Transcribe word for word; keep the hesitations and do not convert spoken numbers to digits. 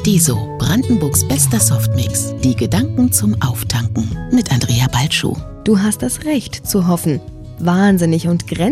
Deso, Brandenburgs bester Softmix. Die Gedanken zum Auftanken mit Andrea Balschuh. Du hast das Recht zu hoffen. Wahnsinnig und grenzwertig